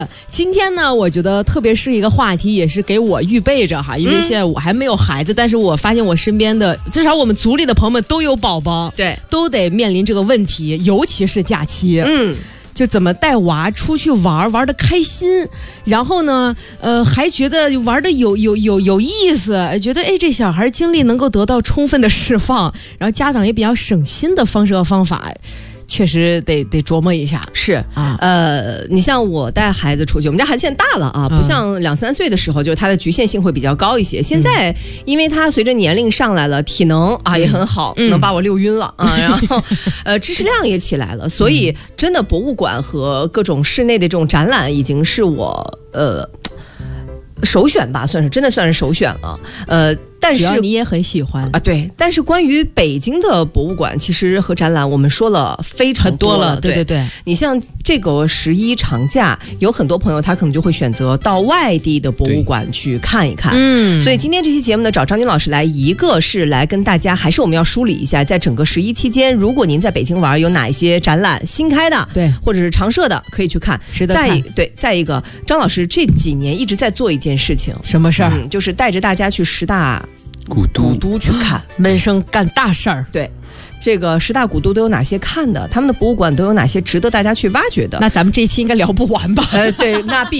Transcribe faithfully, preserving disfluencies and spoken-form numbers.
今天呢，我觉得特别是一个话题，也是给我预备着哈，因为现在我还没有孩子，嗯、但是我发现我身边的，至少我们组里的朋友们都有宝宝， 对， 都得面临这个问题，尤其是假期，嗯。就怎么带娃出去玩，玩得开心，然后呢，呃，还觉得玩得有有有有意思，觉得哎，这小孩精力能够得到充分的释放，然后家长也比较省心的方式和方法。确实得得琢磨一下， 是啊，呃，你像我带孩子出去，我们家孩子现在大了啊，不像两三岁的时候，就是他的局限性会比较高一些。现在，因为他随着年龄上来了，体能啊也很好，嗯、能把我溜晕了啊，然后呃知识量也起来了，所以真的博物馆和各种室内的这种展览已经是我呃首选吧，算是真的算是首选了，呃。但是你也很喜欢啊，对。但是关于北京的博物馆，其实和展览，我们说了非常多了。 对对对， 你像这个十一长假，有很多朋友他可能就会选择到外地的博物馆去看一看。嗯，所以今天这期节目呢，找张军老师来，一个是来跟大家，还是我们要梳理一下，在整个十一期间，如果您在北京玩，有哪一些展览新开的， 对， 或者是常设的，可以去看， 值得看。 再对，再一个，张老师这几年一直在做一件事情， 什么事儿？ 嗯，就是带着大家去十大。 古都古都去看， 闷声干大事儿。 对，这个十大古都都有哪些看的？他们的博物馆都有哪些值得大家去挖掘的？ 那咱们这一期应该聊不完吧？ 呃，对，那必